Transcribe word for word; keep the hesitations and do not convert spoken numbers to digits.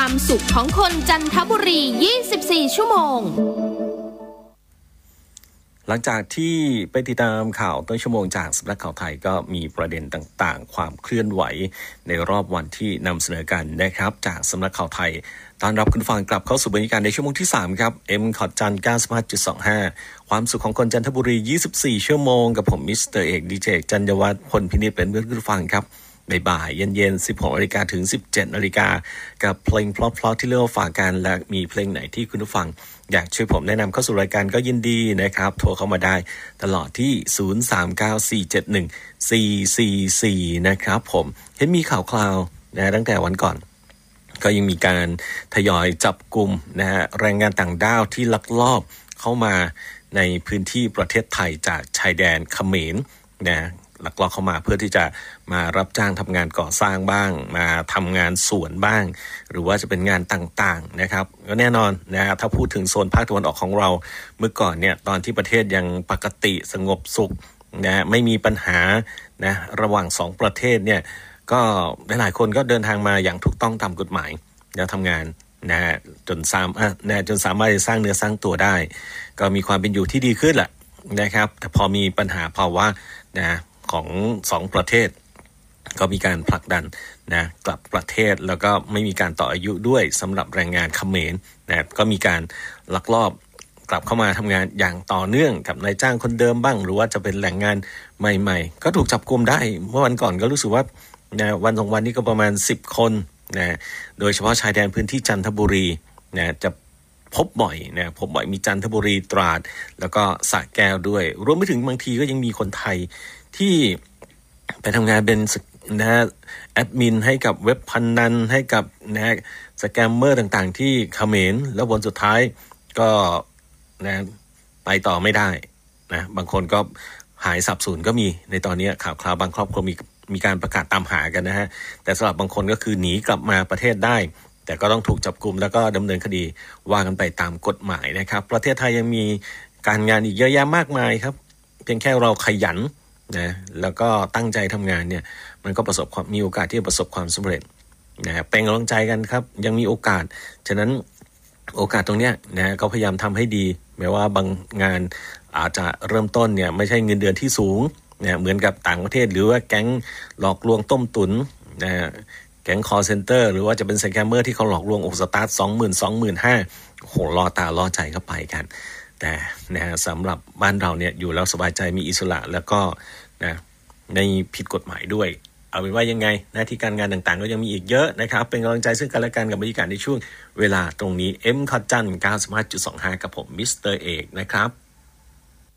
ความสุขของคนจันทบุรียี่สิบสี่ชั่วโมงหลังจากที่ไปติดตามข่าวต้นชั่วโมงจากสำนักข่าวไทยก็มีประเด็นต่างๆความเคลื่อนไหวในรอบวันที่นำเสนอกันนะครับจากสำนักข่าวไทยต้อนรับคุณฟังกลับเข้าสู่บรรยากาศในชั่วโมงที่สามครับ M ขอดจันทร์ เก้าสิบห้าจุดสองห้า ความสุขของคนจันทบุรียี่สิบสี่ชั่วโมงกับผมมิสเตอร์เอกดีเจจันยวัฒน์พลพินิจเป็นเพื่อนคุณฟังครับบ่ายๆเย็นๆ สิบหกนาฬิกาถึง สิบเจ็ดนาฬิกากับเพลงเพราะๆที่เลือกฝากกันและมีเพลงไหนที่คุณผู้ฟังอยากช่วยผมแนะนำเข้าสู่รายการก็ยินดีนะครับโทรเข้ามาได้ตลอดที่ศูนย์ สาม เก้า สี่ เจ็ด หนึ่ง สี่ สี่ สี่นะครับผมเห็นมีข่าวคราวนะตั้งแต่วันก่อนก็ยังมีการทยอยจับกลุ่มนะฮะแรงงานต่างด้าวที่ลักลอบเข้ามาในพื้นที่ประเทศไทยจากชายแดนเขมรนะลักลอบเข้ามาเพื่อที่จะมารับจ้างทำงานก่อสร้างบ้างมาทำงานสวนบ้างหรือว่าจะเป็นงานต่างๆนะครับก็แน่นอนนะถ้าพูดถึงโซนภาคตะวันออกของเราเมื่อก่อนเนี่ยตอนที่ประเทศยังปกติสงบสุขนะไม่มีปัญหานะระหว่างสองประเทศเนี่ยก็หลายๆคนก็เดินทางมาอย่างถูกต้องตามกฎหมายแล้วทำงานนะจนสามารถนะจนสามารถจะสร้างเนื้อสร้างตัวได้ก็มีความเป็นอยู่ที่ดีขึ้นแหละนะครับแต่พอมีปัญหาภาวะนะของสองประเทศก็มีการผลักดันนะกลับประเทศแล้วก็ไม่มีการต่ออายุด้วยสำหรับแรงงานเขมรนะก็มีการลักลอบกลับเข้ามาทำงานอย่างต่อเนื่องกับนายจ้างคนเดิมบ้างหรือว่าจะเป็นแรงงานใหม่ๆก็ถูกจับกุมได้เมื่อวันก่อนก็รู้สึกว่านะวันสองวันนี้ก็ประมาณสิบคนนะโดยเฉพาะชายแดนพื้นที่จันทบุรีนะจะพบบ่อยนะพบบ่อยมีจันทบุรีตราดแล้วก็สระแก้วด้วยรวมไปถึงบางทีก็ยังมีคนไทยที่ไปทำงานเป็นนะแอดมินให้กับเว็บพนันให้กับนะสแกมเมอร์ต่างๆที่เขมรแล้ววันสุดท้ายก็นะไปต่อไม่ได้นะบางคนก็หายสับสูญก็มีในตอนนี้ข่าวคราวบางครอบครัวมีมีการประกาศตามหากันนะฮะแต่สำหรับบางคนก็คือหนีกลับมาประเทศได้แต่ก็ต้องถูกจับกุมแล้วก็ดำเนินคดีว่ากันไปตามกฎหมายนะครับประเทศไทยยังมีการงานอีกเยอะแยะมากมายครับเพียงแค่เราขยันนะแล้วก็ตั้งใจทำงานเนี่ยมันก็ประสบความมีโอกาสที่จะประสบความสำเร็จนะเป็นกำลังใจกันครับยังมีโอกาสฉะนั้นโอกาสตรงเนี้ยนะก็พยายามทำให้ดีแม้ว่าบางงานอาจจะเริ่มต้นเนี่ยไม่ใช่เงินเดือนที่สูงนะเหมือนกับต่างประเทศหรือว่าแก๊งหลอกลวงต้มตุ๋นนะแก๊งคอลเซ็นเตอร์หรือว่าจะเป็นสแกมเมอร์ที่เขาหลอกลวงโอ้สตาร์ท สองหมื่น สองหมื่นห้าพัน โอ้โหล่อตาล่อใจเข้าไปกันแต่นะสำหรับบ้านเราเนี่ยอยู่แล้วสบายใจมีอิสระแล้วก็นะในผิดกฎหมายด้วยเอาเป็นว่ายังไงหน้าที่การงานต่างๆก็ยังมีอีกเยอะนะครับเป็นกำลังใจซึ่งกันและกันกับบรรยากาศในช่วงเวลาตรงนี้ M ขอดจันทร์ เก้าสิบห้าจุดสองห้า กับผมมิสเตอร์เอกนะครับ